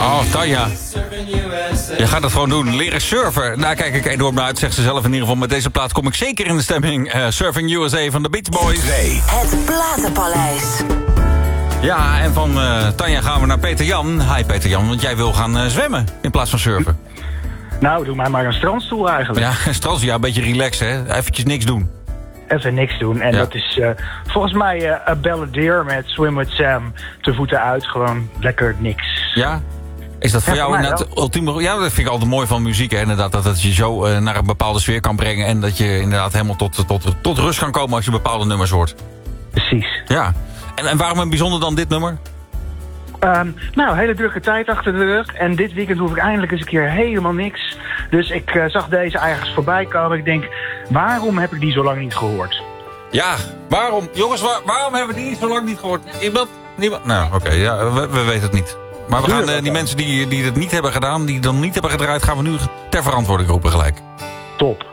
Oh, Tanja. Je gaat het gewoon doen. Leren surfen. Daar kijk ik enorm naar uit, zegt ze zelf in ieder geval. Met deze plaat kom ik zeker in de stemming. Surfing USA van de Beach Boys. Het Platenpaleis. Ja, en van Tanja gaan we naar Peter Jan. Hi Peter Jan, want jij wil gaan zwemmen in plaats van surfen. Nou, doe mij maar een strandstoel eigenlijk. Ja, strandstoel, ja, een beetje relaxen, hè. Eventjes niks doen. Even niks doen. En dat is volgens mij A Balladeer met Swim With Sam te voeten uit. Gewoon lekker niks. Ja? Is dat voor jou inderdaad ultieme... Ja, dat vind ik altijd mooi van muziek, hè. Inderdaad, dat het je zo naar een bepaalde sfeer kan brengen. En dat je inderdaad helemaal tot rust kan komen als je bepaalde nummers hoort. Precies. Ja. En waarom een bijzonder dan dit nummer? Nou, hele drukke tijd achter de rug. En dit weekend hoef ik eindelijk eens een keer helemaal niks. Dus ik zag deze ergens voorbij komen. Ik denk, waarom heb ik die zo lang niet gehoord? Ja, waarom? Jongens, waarom hebben we die zo lang niet gehoord? Niemand? Nou, oké, ja, we weten het niet. Maar we gaan die mensen die het niet hebben gedaan, die dan niet hebben gedraaid, gaan we nu ter verantwoording roepen gelijk. Top.